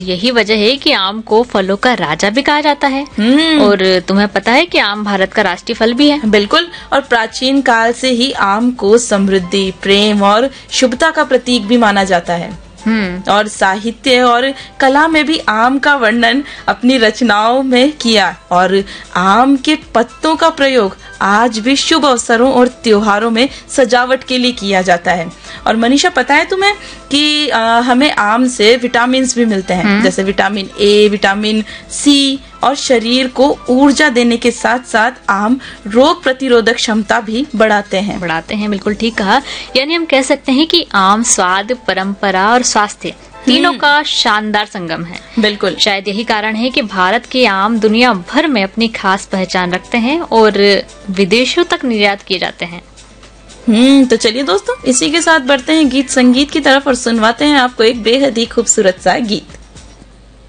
यही वजह है कि आम को फलों का राजा भी कहा जाता है। और तुम्हें पता है कि आम भारत का राष्ट्रीय फल भी है। बिल्कुल, और प्राचीन काल से ही आम को समृद्धि, प्रेम और शुभता का प्रतीक भी माना जाता है। और साहित्य और कला में भी आम का वर्णन अपनी रचनाओं में किया। और आम के पत्तों का प्रयोग आज भी शुभ अवसरों और त्योहारों में सजावट के लिए किया जाता है। और मनीषा, पता है तुम्हें कि हमें आम से विटामिन भी मिलते हैं, जैसे विटामिन ए, विटामिन सी, और शरीर को ऊर्जा देने के साथ साथ आम रोग प्रतिरोधक क्षमता भी बढ़ाते हैं। बिल्कुल ठीक कहा। यानी हम कह सकते हैं कि आम स्वाद, परंपरा और स्वास्थ्य तीनों का शानदार संगम है। बिल्कुल, शायद यही कारण है कि भारत के आम दुनिया भर में अपनी खास पहचान रखते हैं और विदेशों तक निर्यात किए जाते हैं। तो चलिए दोस्तों, इसी के साथ बढ़ते हैं गीत संगीत की तरफ और सुनवाते हैं आपको एक बेहद ही खूबसूरत सा गीत।